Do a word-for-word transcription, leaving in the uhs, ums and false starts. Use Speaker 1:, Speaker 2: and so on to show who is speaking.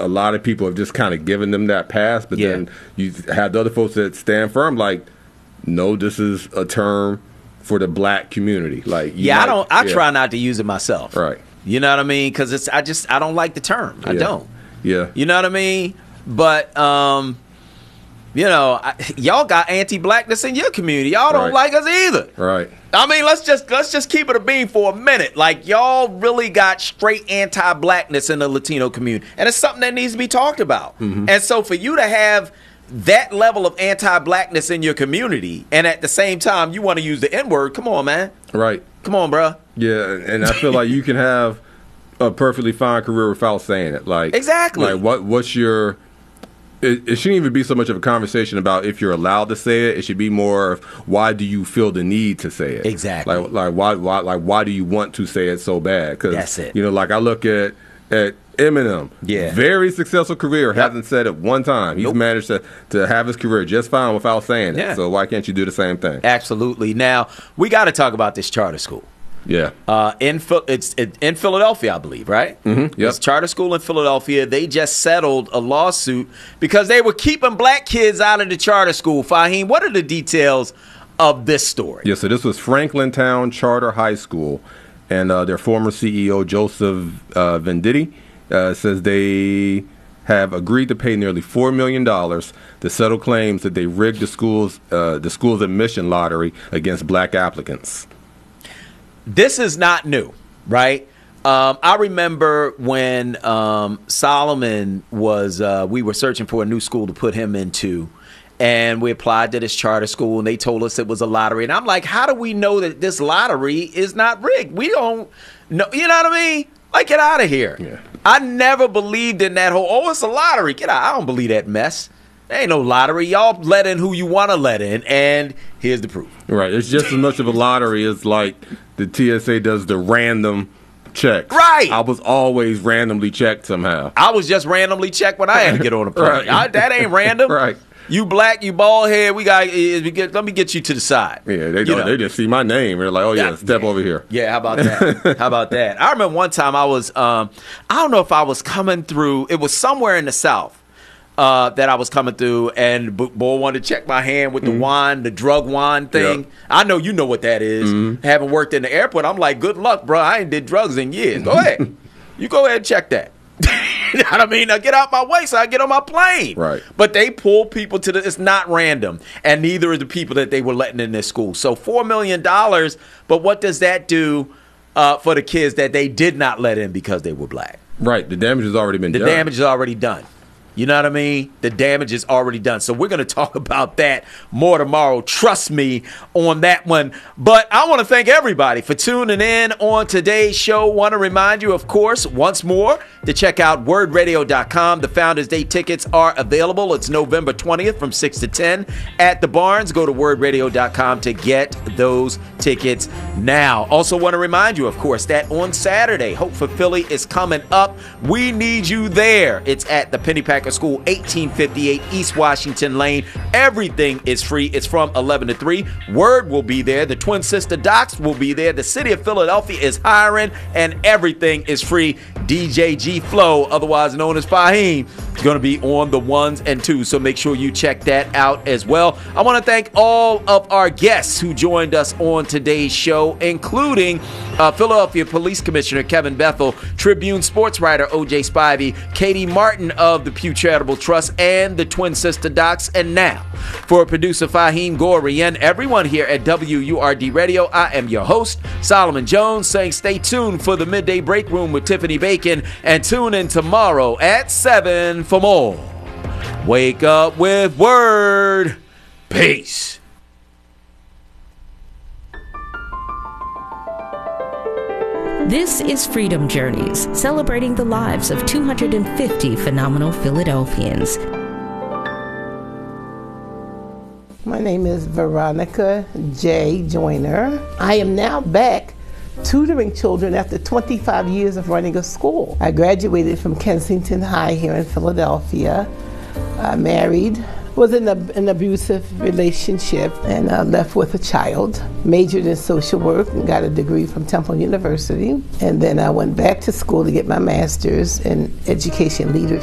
Speaker 1: a lot of people have just kind of given them that pass, but yeah. then you have the other folks that stand firm, like, no, this is a term for the black community. Like,
Speaker 2: yeah,
Speaker 1: might,
Speaker 2: I don't. I
Speaker 1: yeah.
Speaker 2: try not to use it myself.
Speaker 1: Right.
Speaker 2: You know what I mean? Because it's. I just. I don't like the term. I
Speaker 1: yeah.
Speaker 2: don't.
Speaker 1: Yeah.
Speaker 2: You know what I mean? But um, you know, I, y'all got anti-blackness in your community. Y'all don't
Speaker 1: right.
Speaker 2: like us either.
Speaker 1: Right.
Speaker 2: I mean, let's just let's just keep it a bean for a minute. Like, y'all really got straight anti-blackness in the Latino community, and it's something that needs to be talked about. Mm-hmm. And so, for you to have that level of anti-blackness in your community, and at the same time you want to use the N-word, come on, man.
Speaker 1: Right.
Speaker 2: Come on, bro.
Speaker 1: Yeah, and I feel like you can have a perfectly fine career without saying it. Like,
Speaker 2: exactly.
Speaker 1: Like, what what's your? It, it shouldn't even be so much of a conversation about if you're allowed to say it. It should be more of why do you feel the need to say it?
Speaker 2: Exactly.
Speaker 1: Like, like why, why, like why do you want to say it so bad? Cause,
Speaker 2: that's it.
Speaker 1: You know, like I look at at Eminem.
Speaker 2: Yeah.
Speaker 1: Very successful career.
Speaker 2: Yep.
Speaker 1: Hasn't said it one time. He's
Speaker 2: nope.
Speaker 1: managed to to have his career just fine without saying it.
Speaker 2: Yeah.
Speaker 1: So why can't you do the same thing?
Speaker 2: Absolutely. Now we got to talk about this charter school.
Speaker 1: Yeah.
Speaker 2: Uh, in it's it, in Philadelphia, I believe, right?
Speaker 1: Mm-hmm. Yep.
Speaker 2: It's charter school in Philadelphia. They just settled a lawsuit because they were keeping black kids out of the charter school. Fahim, what are the details of this story?
Speaker 1: Yeah, so this was Franklin Town Charter High School, and uh, their former C E O, Joseph uh, Venditti, uh, says they have agreed to pay nearly four million dollars to settle claims that they rigged the school's, uh, the school's admission lottery against black applicants.
Speaker 2: This is not new, right? Um, I remember when um, Solomon was, uh, we were searching for a new school to put him into, and we applied to this charter school, and they told us it was a lottery. And I'm like, how do we know that this lottery is not rigged? We don't know. You know what I mean? Like, get out of here.
Speaker 1: Yeah.
Speaker 2: I never believed in that whole, oh, it's a lottery. Get out. I don't believe that mess. There ain't no lottery. Y'all let in who you want to let in, and here's the proof.
Speaker 1: Right. It's just as much of a lottery as like the T S A does the random checks.
Speaker 2: Right.
Speaker 1: I was always randomly checked somehow.
Speaker 2: I was just randomly checked when I had to get on a plane.
Speaker 1: Right.
Speaker 2: I, that ain't random.
Speaker 1: Right.
Speaker 2: You black, you bald head. We got. We get, let me get you to the side.
Speaker 1: Yeah, they
Speaker 2: you
Speaker 1: don't,
Speaker 2: know.
Speaker 1: they just see my name. They're like, oh yeah,
Speaker 2: yeah
Speaker 1: step
Speaker 2: yeah.
Speaker 1: over here.
Speaker 2: Yeah, how about that? How about that? I remember one time I was. Um, I don't know if I was coming through. It was somewhere in the South. Uh, that I was coming through, and b- boy wanted to check my hand with the mm-hmm. wand, the drug wand thing. Yep. I know you know what that is. Mm-hmm. Having worked in the airport, I'm like, good luck, bro. I ain't did drugs in years. Go ahead. You go ahead and check that. You know what I mean? Now get out my way so I get on my plane.
Speaker 1: Right.
Speaker 2: But they pull people to the, it's not random. And neither are the people that they were letting in this school. So four million dollars, but what does that do uh, for the kids that they did not let in because they were black?
Speaker 1: Right. The damage has already been
Speaker 2: the
Speaker 1: done.
Speaker 2: The damage is already done. You know what I mean? The damage is already done. So we're going to talk about that more tomorrow. Trust me on that one. But I want to thank everybody for tuning in on today's show. Want to remind you, of course, once more, to check out word radio dot com. The Founders Day tickets are available. It's November twentieth from six to ten at the Barns. Go to word radio dot com to get those tickets now. Also want to remind you, of course, that on Saturday, Hope for Philly is coming up. We need you there. It's at the Pennypacker School, eighteen fifty-eight East Washington Lane. Everything is free. It's from eleven to three. Word will be there. The Twin Sister Docs will be there. The city of Philadelphia is hiring, and everything is free. D J G Flow, otherwise known as Fahim, is going to be on the ones and twos, so make sure you check that out as well. I want to thank all of our guests who joined us on today's show, including uh, Philadelphia Police Commissioner Kevin Bethel, Tribune sports writer O J Spivey, Katie Martin of the Pew Charitable Trust, and the Twin Sister Docs. And now, for producer Fahim Gori and everyone here at W U R D Radio, I am your host, Solomon Jones, saying stay tuned for the Midday Break Room with Tiffany Bacon, and tune in tomorrow at seven for more. Wake up with Word. Peace.
Speaker 3: This is Freedom Journeys, celebrating the lives of two hundred fifty phenomenal Philadelphians.
Speaker 4: My name is Veronica J. Joyner. I am now back tutoring children after twenty-five years of running a school. I graduated from Kensington High here in Philadelphia. I married, was in a, an abusive relationship, and uh, left with a child. Majored in social work and got a degree from Temple University. And then I went back to school to get my master's in education leadership.